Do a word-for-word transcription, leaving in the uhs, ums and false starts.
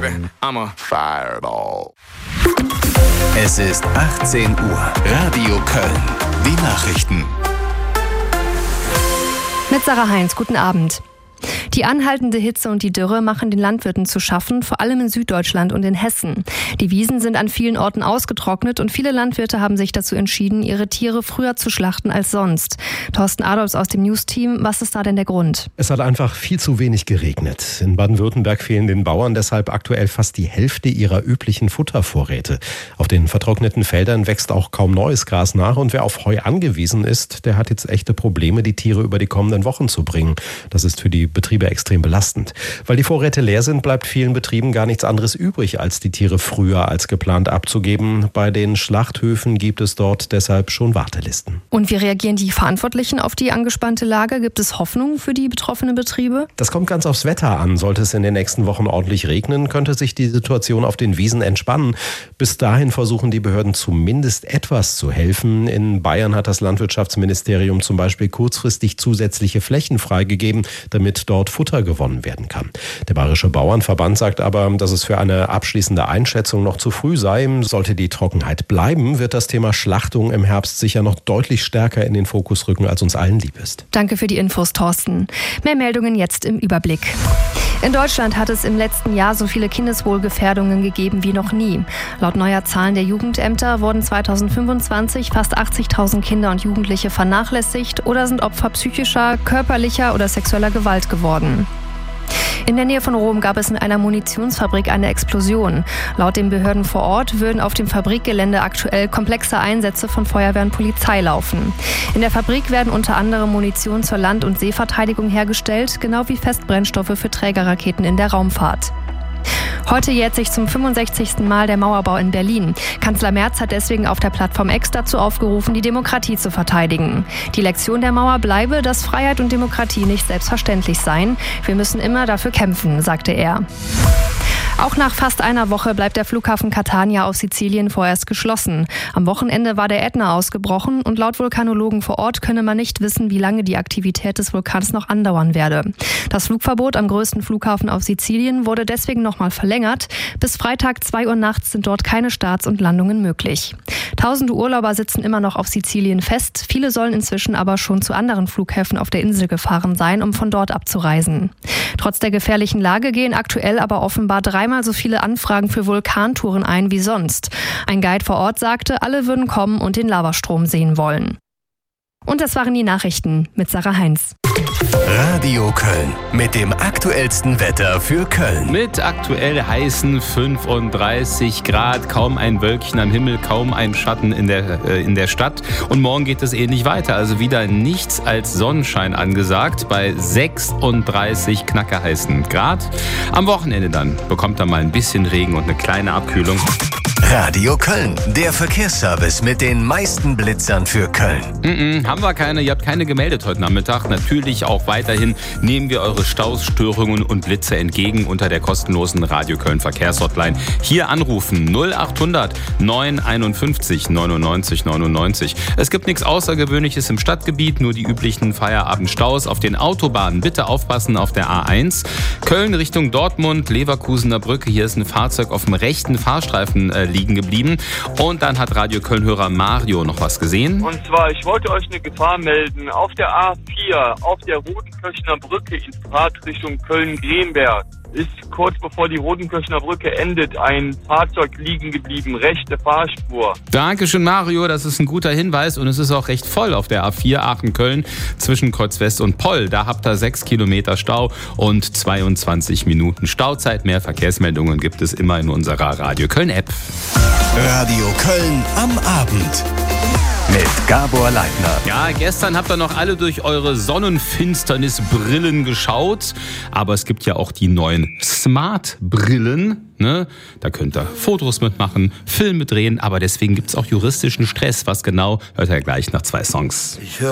baby. I'm a fireball. Es ist achtzehn Uhr. Radio Köln. Die Nachrichten. Mit Sarah Heinz, guten Abend. Die anhaltende Hitze und die Dürre machen den Landwirten zu schaffen, vor allem in Süddeutschland und in Hessen. Die Wiesen sind an vielen Orten ausgetrocknet und viele Landwirte haben sich dazu entschieden, ihre Tiere früher zu schlachten als sonst. Thorsten Adolfs aus dem News-Team, was ist da denn der Grund? Es hat einfach viel zu wenig geregnet. In Baden-Württemberg fehlen den Bauern deshalb aktuell fast die Hälfte ihrer üblichen Futtervorräte. Auf den vertrockneten Feldern wächst auch kaum neues Gras nach und wer auf Heu angewiesen ist, der hat jetzt echte Probleme, die Tiere über die kommenden Wochen zu bringen. Das ist für die Betriebe extrem belastend. Weil die Vorräte leer sind, bleibt vielen Betrieben gar nichts anderes übrig, als die Tiere früher als geplant abzugeben. Bei den Schlachthöfen gibt es dort deshalb schon Wartelisten. Und wie reagieren die Verantwortlichen auf die angespannte Lage? Gibt es Hoffnung für die betroffenen Betriebe? Das kommt ganz aufs Wetter an. Sollte es in den nächsten Wochen ordentlich regnen, könnte sich die Situation auf den Wiesen entspannen. Bis dahin versuchen die Behörden zumindest etwas zu helfen. In Bayern hat das Landwirtschaftsministerium zum Beispiel kurzfristig zusätzliche Flächen freigegeben, damit dort Futter gewonnen werden kann. Der Bayerische Bauernverband sagt aber, dass es für eine abschließende Einschätzung noch zu früh sei. Sollte die Trockenheit bleiben, wird das Thema Schlachtung im Herbst sicher noch deutlich stärker in den Fokus rücken, als uns allen lieb ist. Danke für die Infos, Thorsten. Mehr Meldungen jetzt im Überblick. In Deutschland hat es im letzten Jahr so viele Kindeswohlgefährdungen gegeben wie noch nie. Laut neuer Zahlen der Jugendämter wurden zweitausendfünfundzwanzig fast achtzigtausend Kinder und Jugendliche vernachlässigt oder sind Opfer psychischer, körperlicher oder sexueller Gewalt geworden. In der Nähe von Rom gab es in einer Munitionsfabrik eine Explosion. Laut den Behörden vor Ort würden auf dem Fabrikgelände aktuell komplexe Einsätze von Feuerwehr und Polizei laufen. In der Fabrik werden unter anderem Munition zur Land- und Seeverteidigung hergestellt, genau wie Festbrennstoffe für Trägerraketen in der Raumfahrt. Heute jährt sich zum fünfundsechzigsten Mal der Mauerbau in Berlin. Kanzler Merz hat deswegen auf der Plattform X dazu aufgerufen, die Demokratie zu verteidigen. Die Lektion der Mauer bleibe, dass Freiheit und Demokratie nicht selbstverständlich seien. Wir müssen immer dafür kämpfen, sagte er. Auch nach fast einer Woche bleibt der Flughafen Catania auf Sizilien vorerst geschlossen. Am Wochenende war der Ätna ausgebrochen und laut Vulkanologen vor Ort könne man nicht wissen, wie lange die Aktivität des Vulkans noch andauern werde. Das Flugverbot am größten Flughafen auf Sizilien wurde deswegen nochmal verlängert. Bis Freitag zwei Uhr nachts sind dort keine Starts und Landungen möglich. Tausende Urlauber sitzen immer noch auf Sizilien fest. Viele sollen inzwischen aber schon zu anderen Flughäfen auf der Insel gefahren sein, um von dort abzureisen. Trotz der gefährlichen Lage gehen aktuell aber offenbar dreimal so viele Anfragen für Vulkantouren ein wie sonst. Ein Guide vor Ort sagte, alle würden kommen und den Lavastrom sehen wollen. Und das waren die Nachrichten mit Sarah Heinz. Radio Köln mit dem aktuellsten Wetter für Köln. Mit aktuell heißen fünfunddreißig Grad, kaum ein Wölkchen am Himmel, kaum ein Schatten in der, äh, in der Stadt. Und morgen geht es ähnlich weiter, also wieder nichts als Sonnenschein angesagt bei sechsunddreißig knackerheißen Grad. Am Wochenende dann bekommt er mal ein bisschen Regen und eine kleine Abkühlung. Radio Köln, der Verkehrsservice mit den meisten Blitzern für Köln. Mm-mm, haben wir keine, ihr habt keine gemeldet heute Nachmittag. Natürlich auch weiterhin nehmen wir eure Staus, Störungen und Blitze entgegen unter der kostenlosen Radio Köln Verkehrshotline. Hier anrufen null achthundert neun einundfünfzig neunundneunzig neunundneunzig. Es gibt nichts Außergewöhnliches im Stadtgebiet, nur die üblichen Feierabendstaus. Auf den Autobahnen bitte aufpassen auf der A eins. Köln Richtung Dortmund, Leverkusener Brücke. Hier ist ein Fahrzeug auf dem rechten Fahrstreifen äh, liegen geblieben. Und dann hat Radio Köln-Hörer Mario noch was gesehen. Und zwar, ich wollte euch eine Gefahr melden. Auf der A vier, auf der Rodenköchner Brücke in Fahrtrichtung Köln-Gremberg ist kurz bevor die Rodenköchner Brücke endet ein Fahrzeug liegen geblieben, rechte Fahrspur. Dankeschön, Mario, das ist ein guter Hinweis und es ist auch recht voll auf der A vier Aachen-Köln zwischen Kreuz West und Poll. Da habt ihr sechs Kilometer Stau und zweiundzwanzig Minuten Stauzeit. Mehr Verkehrsmeldungen gibt es immer in unserer Radio Köln-App. Radio Köln am Abend. Mit Gabor Leitner. Ja, gestern habt ihr noch alle durch eure Sonnenfinsternisbrillen geschaut. Aber es gibt ja auch die neuen Smart-Brillen. Ne? Da könnt ihr Fotos mitmachen, Filme drehen. Aber deswegen gibt es auch juristischen Stress. Was genau, hört ihr gleich nach zwei Songs.